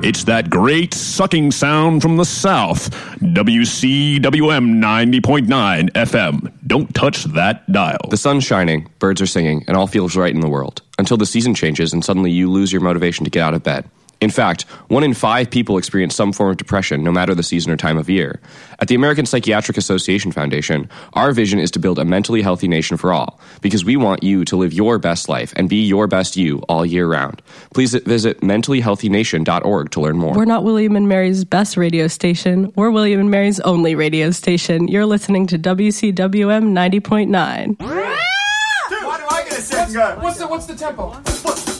It's that great sucking sound from the South. WCWM 90.9 FM. Don't touch that dial. The sun's shining, birds are singing, and all feels right in the world. Until the season changes and suddenly you lose your motivation to get out of bed. In fact, 1 in 5 people experience some form of depression, no matter the season or time of year. At the American Psychiatric Association Foundation, our vision is to build a mentally healthy nation for all, because we want you to live your best life and be your best you all year round. Please visit mentallyhealthynation.org to learn more. We're not William and Mary's best radio station. We're William and Mary's only radio station. You're listening to WCWM 90.9. Why do I get a second go? What's the tempo?